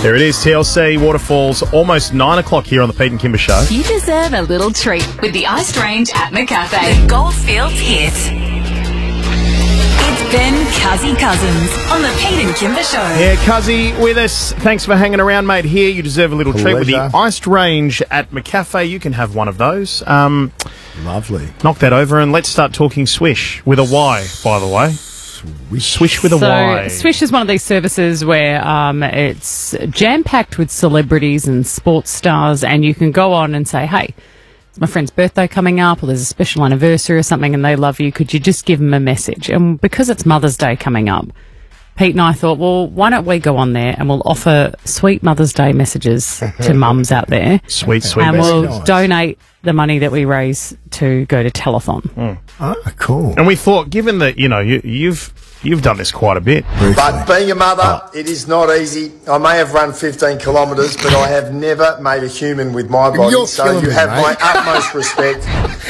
There it is, TLC Waterfalls, almost 9 o'clock here on the Pete and Kimber Show. You deserve a little treat with the Iced Range at McCafe. Goldfields hit. It's Ben Cuzzy Cousins on the Pete and Kimber Show. Yeah, Cuzzy with us. Thanks for hanging around, mate. Here, you deserve a little treat with the Iced Range at McCafe. You can have one of those. Lovely. Knock that over and let's start talking Swish with a Y, by the way. Swish with a Y. Swish is one of these services where it's jam-packed with celebrities and sports stars, and you can go on and say, hey, it's my friend's birthday coming up, or there's a special anniversary or something, and they love you. Could you just give them a message? And because it's Mother's Day coming up, Pete and I thought, well, why don't we go on there and we'll offer sweet Mother's Day messages to mums out there. Sweet. And we'll donate the money that we raise to go to telethon. Oh, cool. And we thought, given that, you know, you've done this quite a bit. But being a mother, it is not easy. I may have run 15 kilometres, but I have never made a human with my body, so you have my utmost respect.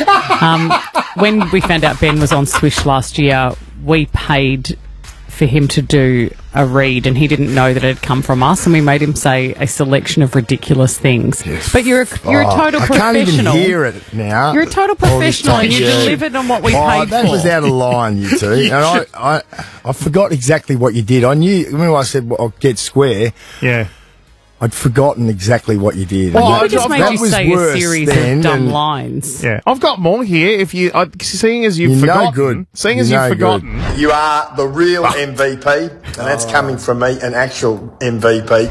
When we found out Ben was on Swish last year, we paid for him to do a read, and he didn't know that it had come from us, and we made him say a selection of ridiculous things. Yes. But you're a total professional. I can't even hear it now. You're a total professional, and you delivered on what we paid that for. Was out of line, you two. And I forgot exactly what you did. I knew, remember I said, well, I'll get square. Yeah. I'd forgotten exactly what you did. Well, I just made you say a series of dumb lines. Yeah, I've got more here. If you, seeing as you've forgotten, You are the real MVP, and that's coming from me, an actual MVP.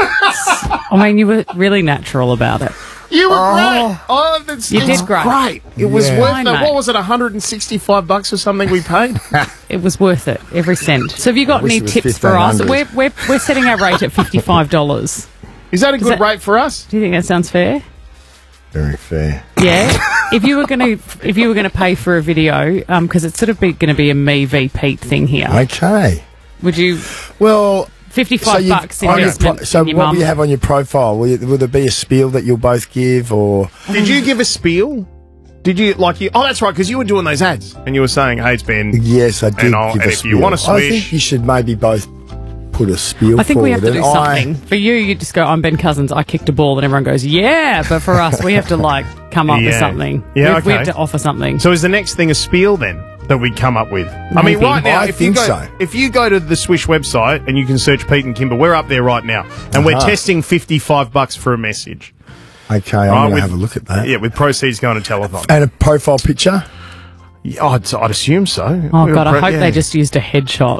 I mean, you were really natural about it. You were great. Oh, you did great. It was worth it. What was it, $165 or something we paid? It was worth it, every cent. So have you got any tips for us? We're setting our rate at $55. Is that a good rate for us? Do you think that sounds fair? Very fair. Yeah. if you were gonna pay for a video, because it's sort of going to be a me v Pete thing here. Okay. Would you? Well, $55 investment. So in what your will you have on your profile? Will there be a spiel that you'll both give, or did you give a spiel? Did you Oh, that's right, because you were doing those ads and you were saying, "Hey, it's Ben." Yes, I did. And if you want to Swish, I think you should maybe both put a spiel. I think we have to do something. For you just go, "I'm Ben Cousins. I kicked a ball," and everyone goes, "Yeah." But for us, we have to come up with something. Yeah, we have to offer something. So is the next thing a spiel then that we come up with? I mean, right now, if you go to the Swish website and you can search Pete and Kimber, we're up there right now, and we're testing $55 for a message. Okay, I'm going to have a look at that. Yeah, with proceeds going to telethon. And a profile picture? Yeah, I'd assume so. Oh, God, I hope they just used a headshot.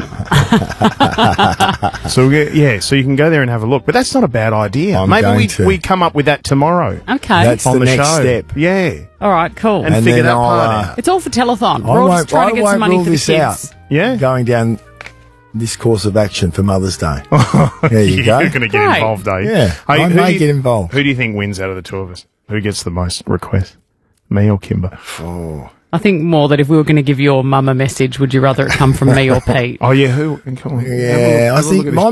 So you can go there and have a look. But that's not a bad idea. Maybe we come up with that tomorrow. Okay. That's on the next show. step. Yeah. All right, cool. And figure that part out. It's all for telethon. We're all just trying to get some money for the kids. Yeah. Going down this course of action for Mother's Day. There you go. You're going to get involved, are you? Yeah, I may get involved. Who do you think wins out of the two of us? Who gets the most requests? Me or Kimber? Oh. I think more that if we were going to give your mum a message, would you rather it come from me or Pete? Oh, yeah. Who? Yeah, I think my